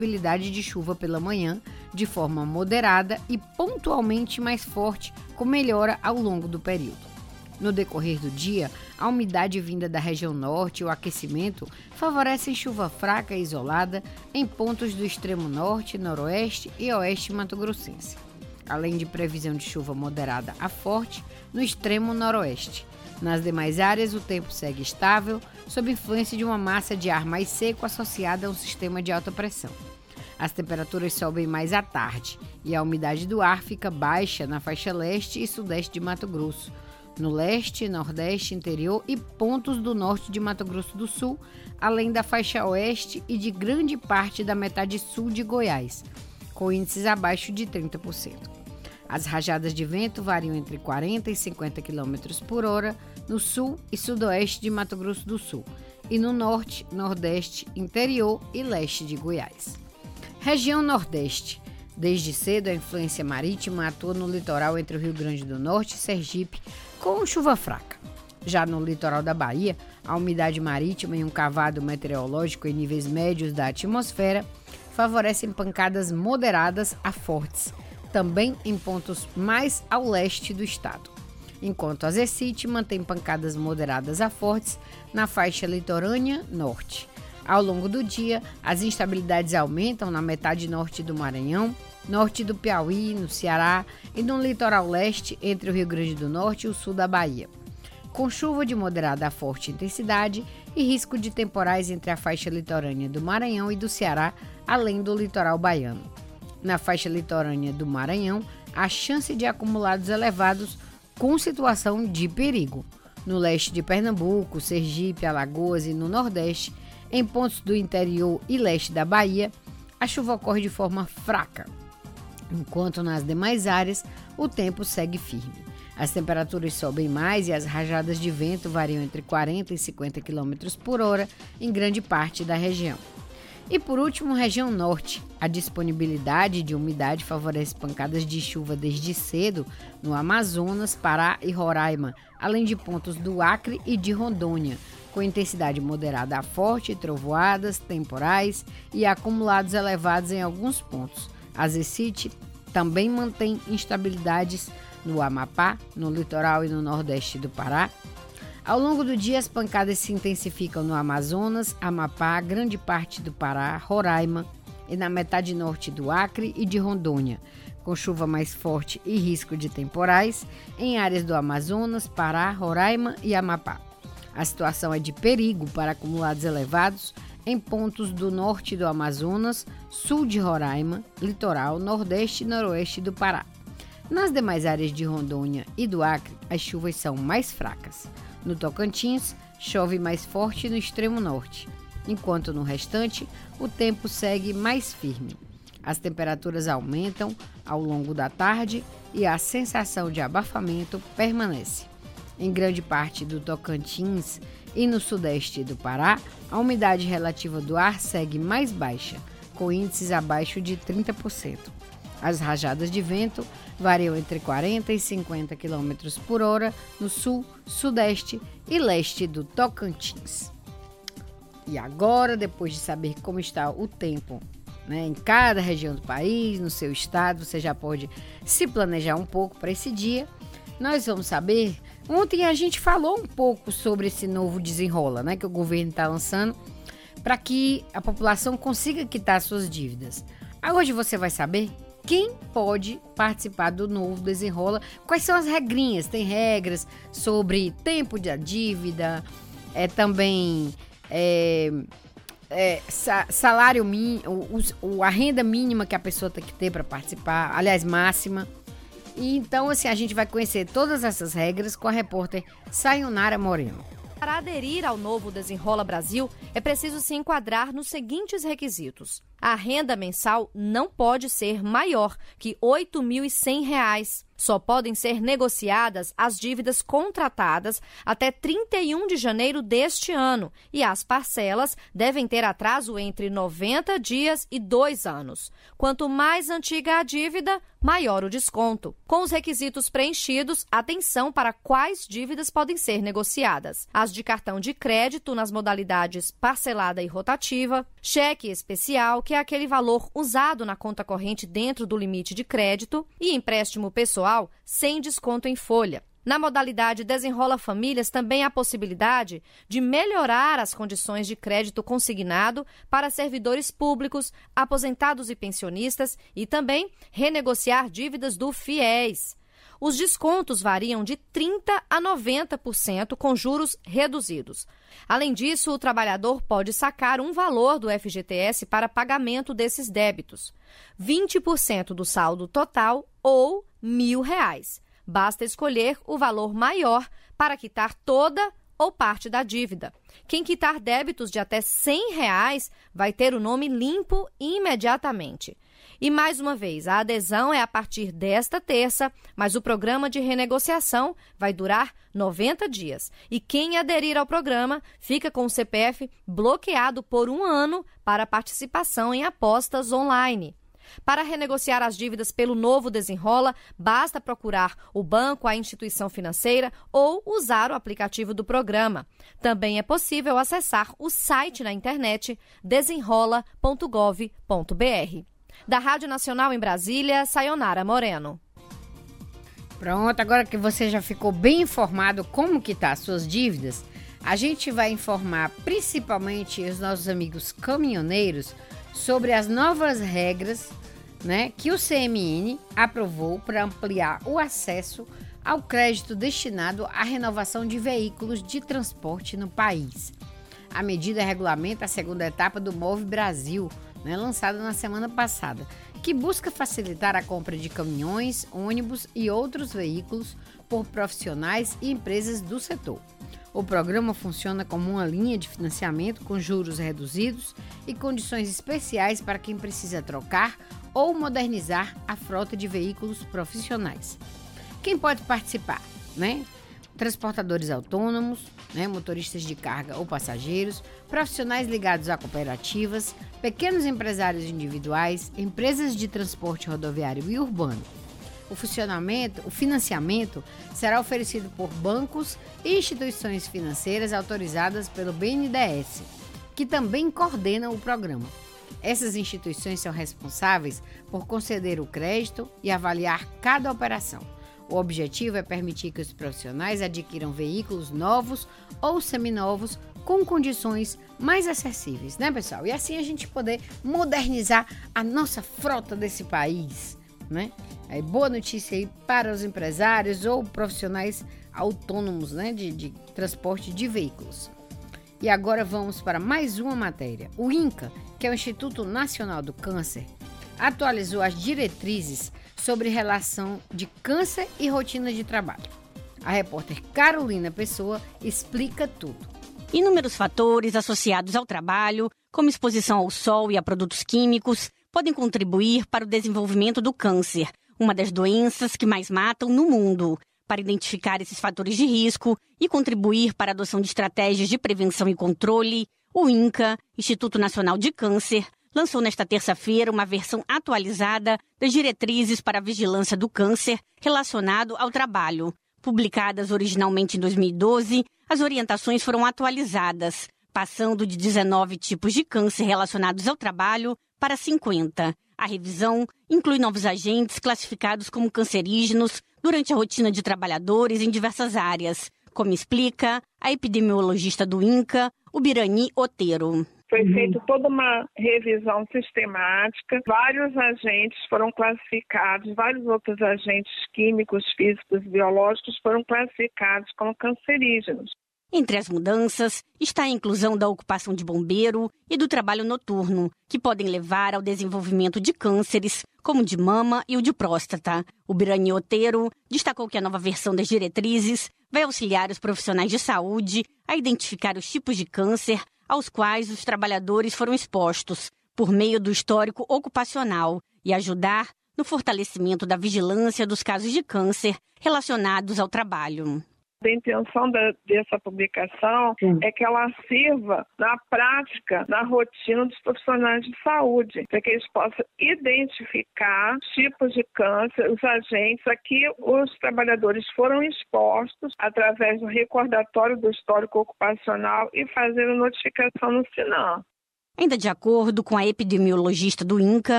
possibilidade de chuva pela manhã, de forma moderada e pontualmente mais forte, com melhora ao longo do período. No decorrer do dia, a umidade vinda da região norte e o aquecimento favorecem chuva fraca e isolada em pontos do extremo norte, noroeste e oeste mato-grossense, além de previsão de chuva moderada a forte no extremo noroeste. Nas demais áreas, o tempo segue estável, sob influência de uma massa de ar mais seco associada a um sistema de alta pressão. As temperaturas sobem mais à tarde e a umidade do ar fica baixa na faixa leste e sudeste de Mato Grosso, no leste, nordeste, interior e pontos do norte de Mato Grosso do Sul, além da faixa oeste e de grande parte da metade sul de Goiás, com índices abaixo de 30%. As rajadas de vento variam entre 40 e 50 km por hora no sul e sudoeste de Mato Grosso do Sul e no norte, nordeste, interior e leste de Goiás. Região Nordeste. Desde cedo, a influência marítima atua no litoral entre o Rio Grande do Norte e Sergipe, com chuva fraca. Já no litoral da Bahia, a umidade marítima e um cavado meteorológico em níveis médios da atmosfera favorecem pancadas moderadas a fortes, também em pontos mais ao leste do estado, enquanto a Zecite mantém pancadas moderadas a fortes na faixa litorânea norte. Ao longo do dia, as instabilidades aumentam na metade norte do Maranhão, norte do Piauí, no Ceará e no litoral leste entre o Rio Grande do Norte e o sul da Bahia, com chuva de moderada a forte intensidade e risco de temporais entre a faixa litorânea do Maranhão e do Ceará, além do litoral baiano. Na faixa litorânea do Maranhão, há chance de acumulados elevados com situação de perigo. No leste de Pernambuco, Sergipe, Alagoas e no Nordeste, em pontos do interior e leste da Bahia, a chuva ocorre de forma fraca, enquanto nas demais áreas o tempo segue firme. As temperaturas sobem mais e as rajadas de vento variam entre 40 e 50 km por hora em grande parte da região. E por último, região norte. A disponibilidade de umidade favorece pancadas de chuva desde cedo no Amazonas, Pará e Roraima, além de pontos do Acre e de Rondônia, com intensidade moderada a forte, trovoadas, temporais e acumulados elevados em alguns pontos. A Zecite também mantém instabilidades no Amapá, no litoral e no nordeste do Pará. Ao longo do dia, as pancadas se intensificam no Amazonas, Amapá, grande parte do Pará, Roraima e na metade norte do Acre e de Rondônia, com chuva mais forte e risco de temporais em áreas do Amazonas, Pará, Roraima e Amapá. A situação é de perigo para acumulados elevados em pontos do norte do Amazonas, sul de Roraima, litoral, nordeste e noroeste do Pará. Nas demais áreas de Rondônia e do Acre, as chuvas são mais fracas. No Tocantins, chove mais forte no extremo norte, enquanto no restante, o tempo segue mais firme. As temperaturas aumentam ao longo da tarde e a sensação de abafamento permanece. Em grande parte do Tocantins e no sudeste do Pará, a umidade relativa do ar segue mais baixa, com índices abaixo de 30%. As rajadas de vento variam entre 40 e 50 km por hora no sul, sudeste e leste do Tocantins. E agora, depois de saber como está o tempo, em cada região do país, no seu estado, você já pode se planejar um pouco para esse dia. Nós vamos saber. Ontem a gente falou um pouco sobre esse novo desenrola, que o governo está lançando para que a população consiga quitar suas dívidas. Hoje você vai saber quem pode participar do novo desenrola, quais são as regrinhas. Tem regras sobre tempo da dívida, também salário mínimo, a renda mínima que a pessoa tem que ter para participar, aliás, máxima. E então, assim, a gente vai conhecer todas essas regras com a repórter Sayonara Moreno. Para aderir ao novo Desenrola Brasil, é preciso se enquadrar nos seguintes requisitos. A renda mensal não pode ser maior que R$ 8.100. Só podem ser negociadas as dívidas contratadas até 31 de janeiro deste ano e as parcelas devem ter atraso entre 90 dias e 2 anos. Quanto mais antiga a dívida, maior o desconto. Com os requisitos preenchidos, atenção para quais dívidas podem ser negociadas. As de cartão de crédito nas modalidades parcelada e rotativa, cheque especial, que é aquele valor usado na conta corrente dentro do limite de crédito, e empréstimo pessoal sem desconto em folha. Na modalidade Desenrola Famílias, também há a possibilidade de melhorar as condições de crédito consignado para servidores públicos, aposentados e pensionistas e também renegociar dívidas do FIES. Os descontos variam de 30% a 90% com juros reduzidos. Além disso, o trabalhador pode sacar um valor do FGTS para pagamento desses débitos. 20% do saldo total ou R$1.000. Basta escolher o valor maior para quitar toda ou parte da dívida. Quem quitar débitos de até R$100 vai ter o nome limpo imediatamente. E, mais uma vez, a adesão é a partir desta terça, mas o programa de renegociação vai durar 90 dias. E quem aderir ao programa fica com o CPF bloqueado por 1 ano para participação em apostas online. Para renegociar as dívidas pelo novo Desenrola, basta procurar o banco, a instituição financeira ou usar o aplicativo do programa. Também é possível acessar o site na internet desenrola.gov.br. Da Rádio Nacional em Brasília, Sayonara Moreno. Pronto, agora que você já ficou bem informado como que tá as suas dívidas, a gente vai informar principalmente os nossos amigos caminhoneiros sobre as novas regras, né, que o CMN aprovou para ampliar o acesso ao crédito destinado à renovação de veículos de transporte no país. A medida regulamenta a segunda etapa do Move Brasil, né, lançada na semana passada, que busca facilitar a compra de caminhões, ônibus e outros veículos por profissionais e empresas do setor. O programa funciona como uma linha de financiamento com juros reduzidos e condições especiais para quem precisa trocar ou modernizar a frota de veículos profissionais. Quem pode participar, né? Transportadores autônomos, né? Motoristas de carga ou passageiros, profissionais ligados a cooperativas, pequenos empresários individuais, empresas de transporte rodoviário e urbano. O financiamento será oferecido por bancos e instituições financeiras autorizadas pelo BNDES, que também coordenam o programa. Essas instituições são responsáveis por conceder o crédito e avaliar cada operação. O objetivo é permitir que os profissionais adquiram veículos novos ou seminovos com condições mais acessíveis, né, pessoal? E assim a gente poder modernizar a nossa frota desse país, né? É boa notícia aí para os empresários ou profissionais autônomos, né, de transporte de veículos. E agora vamos para mais uma matéria. O INCA, que é o Instituto Nacional do Câncer, atualizou as diretrizes sobre relação de câncer e rotina de trabalho. A repórter Carolina Pessoa explica tudo. Inúmeros fatores associados ao trabalho, como exposição ao sol e a produtos químicos, podem contribuir para o desenvolvimento do câncer, uma das doenças que mais matam no mundo. Para identificar esses fatores de risco e contribuir para a adoção de estratégias de prevenção e controle, o INCA, Instituto Nacional de Câncer, lançou nesta terça-feira uma versão atualizada das diretrizes para a vigilância do câncer relacionado ao trabalho. Publicadas originalmente em 2012, as orientações foram atualizadas, passando de 19 tipos de câncer relacionados ao trabalho para 50. A revisão inclui novos agentes classificados como cancerígenos durante a rotina de trabalhadores em diversas áreas, como explica a epidemiologista do INCA, Ubirani Otero. Foi feita toda uma revisão sistemática, vários agentes foram classificados, vários outros agentes químicos, físicos e biológicos foram classificados como cancerígenos. Entre as mudanças está a inclusão da ocupação de bombeiro e do trabalho noturno, que podem levar ao desenvolvimento de cânceres, como o de mama e o de próstata. O Birani Otero destacou que a nova versão das diretrizes vai auxiliar os profissionais de saúde a identificar os tipos de câncer aos quais os trabalhadores foram expostos, por meio do histórico ocupacional, e ajudar no fortalecimento da vigilância dos casos de câncer relacionados ao trabalho. A intenção dessa publicação é que ela sirva na prática, na rotina dos profissionais de saúde, para que eles possam identificar tipos de câncer, os agentes a que os trabalhadores foram expostos através do recordatório do histórico ocupacional e fazer a notificação no SINAM. Ainda de acordo com a epidemiologista do INCA,